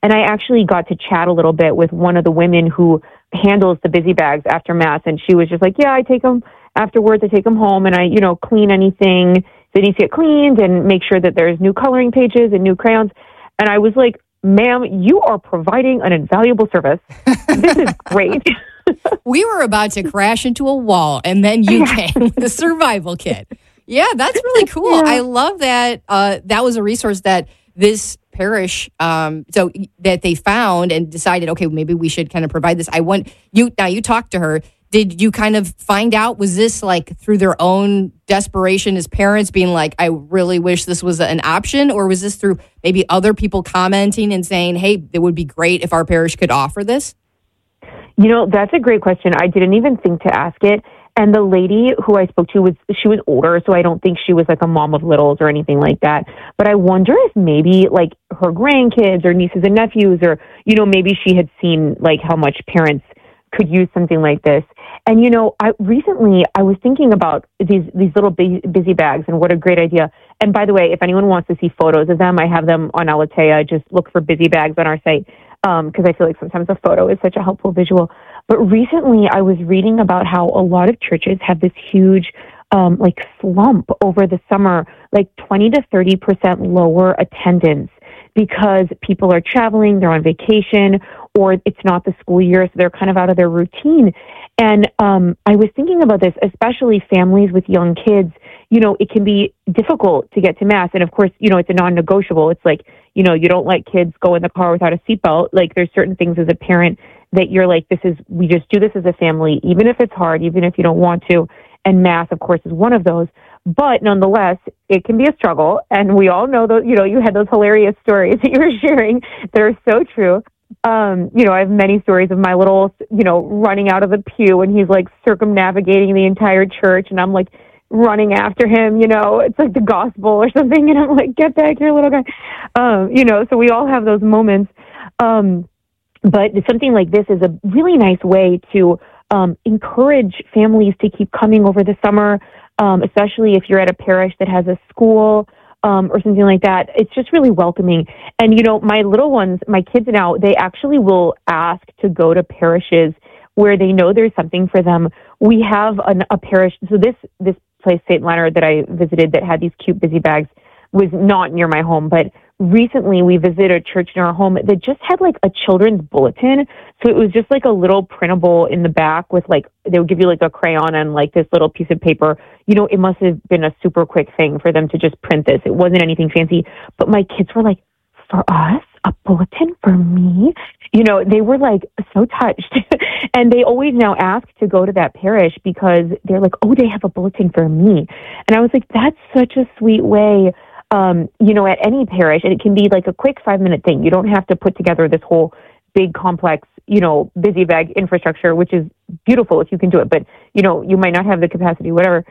And I actually got to chat a little bit with one of the women who handles the busy bags after Mass. And she was just like, yeah, I take them afterwards. I take them home and I, clean anything that needs to get cleaned and make sure that there's new coloring pages and new crayons. And I was like, ma'am, you are providing an invaluable service. This is great. We were about to crash into a wall, and then you came with the survival kit. Yeah, that's really cool. Yeah. I love that. That was a resource that this parish, so that they found and decided, okay, maybe we should kind of provide this. Now you talked to her. Did you kind of find out, was this like through their own desperation as parents being like, I really wish this was an option? Or was this through maybe other people commenting and saying, hey, it would be great if our parish could offer this? That's a great question. I didn't even think to ask it. And the lady who I spoke to she was older, so I don't think she was like a mom of littles or anything like that. But I wonder if maybe like her grandkids or nieces and nephews or, maybe she had seen like how much parents could use something like this. And, recently I was thinking about these little busy bags and what a great idea. And by the way, if anyone wants to see photos of them, I have them on Alatea. Just look for busy bags on our site because I feel like sometimes a photo is such a helpful visual. But recently I was reading about how a lot of churches have this huge slump over the summer, like 20 to 30% lower attendance because people are traveling, they're on vacation, or it's not the school year, so they're kind of out of their routine. And I was thinking about this, especially families with young kids. It can be difficult to get to Mass. And of course, it's a non-negotiable. It's like, you don't let kids go in the car without a seatbelt. Like there's certain things as a parent that you're like, we just do this as a family, even if it's hard, even if you don't want to. And Mass, of course, is one of those. But nonetheless, it can be a struggle. And we all know those, you had those hilarious stories that you were sharing that are so true. I have many stories of my little, running out of the pew and he's like circumnavigating the entire church and I'm like running after him, it's like the gospel or something. And I'm like, get back here, little guy. So we all have those moments. But something like this is a really nice way to encourage families to keep coming over the summer, especially if you're at a parish that has a school or something like that. It's just really welcoming. And, my little ones, my kids now, they actually will ask to go to parishes where they know there's something for them. We have a parish. So this place, St. Leonard, that I visited that had these cute busy bags was not near my home, but recently we visited a church near our home that just had like a children's bulletin. So it was just like a little printable in the back with like, they would give you like a crayon and like this little piece of paper. It must have been a super quick thing for them to just print this. It wasn't anything fancy, but my kids were like, for us, a bulletin for me? They were like so touched. And they always now ask to go to that parish because they're like, oh, they have a bulletin for me. And I was like, that's such a sweet way, at any parish. And it can be like a quick 5-minute thing. You don't have to put together this whole big, complex, busy bag infrastructure, which is beautiful if you can do it. But, you might not have the capacity, whatever.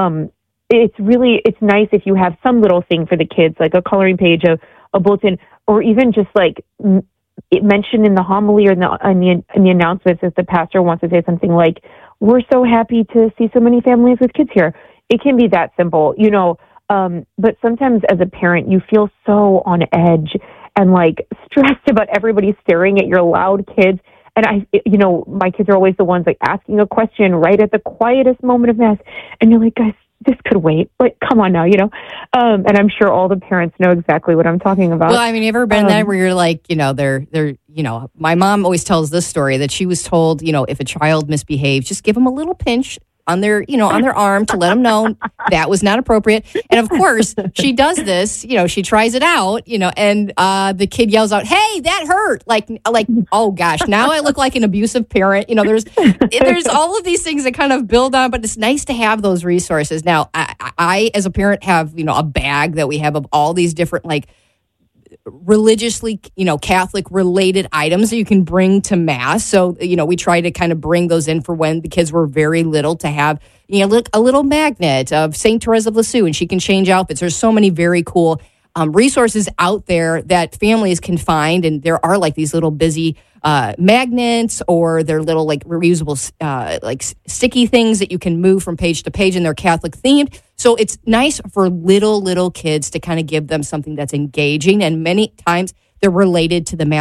It's nice if you have some little thing for the kids, like a coloring page, a bulletin, or even just like it mentioned in the homily or in the announcements if the pastor wants to say something like, we're so happy to see so many families with kids here. It can be that simple, but sometimes as a parent, you feel so on edge and like stressed about everybody staring at your loud kids. And my kids are always the ones like asking a question right at the quietest moment of Mass. And you're like, guys, this could wait. Like, come on now, and I'm sure all the parents know exactly what I'm talking about. Well, I mean, you ever been there where you're like, they're, my mom always tells this story that she was told, if a child misbehaves, just give them a little pinch on their, on their arm to let them know that was not appropriate. And of course, she does this, she tries it out, and the kid yells out, "Hey, that hurt!" Like, oh gosh, now I look like an abusive parent. There's all of these things that kind of build on, but it's nice to have those resources. Now, I as a parent have, a bag that we have of all these different religiously, Catholic related items that you can bring to Mass. So, we try to kind of bring those in for when the kids were very little to have, a little magnet of St. Therese of Lisieux, and she can change outfits. There's so many very cool resources out there that families can find. And there are like these little busy magnets, or they're little like reusable sticky things that you can move from page to page, and they're Catholic themed. So it's nice for little kids to kind of give them something that's engaging, and many times they're related to the Mass